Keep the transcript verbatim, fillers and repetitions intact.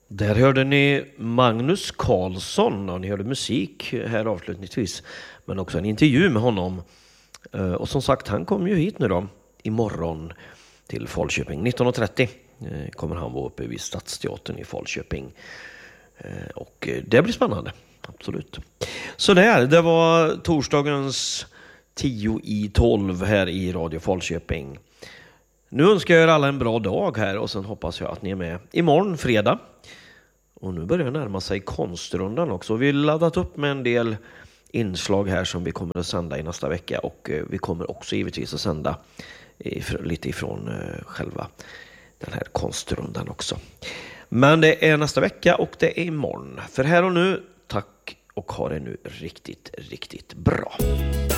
Där hörde ni Magnus Carlsson och ni hörde musik här avslutningsvis, men också en intervju med honom. Och som sagt, han kommer ju hit nu då imorgon till Falköping. nitton och trettio kommer han vara uppe vid Stadsteatern i Falköping. Och det blir spännande, absolut. Så där, det var torsdagens tio i tolv här i Radio Falköping. Nu önskar jag er alla en bra dag här och sen hoppas jag att ni är med imorgon fredag. Och nu börjar det närma sig konstrundan också. Vi har laddat upp med en del inslag här som vi kommer att sända i nästa vecka. Och vi kommer också givetvis att sända lite ifrån själva den här konstrundan också. Men det är nästa vecka och det är imorgon. För här och nu, tack och ha det nu riktigt, riktigt bra.